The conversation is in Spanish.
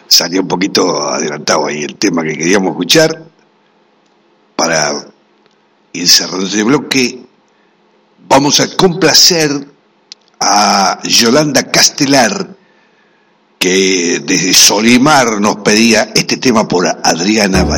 salió un poquito adelantado ahí el tema que queríamos escuchar. Para ir cerrando este bloque, vamos a complacer a Yolanda Castelar, que desde Solimar nos pedía este tema por Adriana Valdés.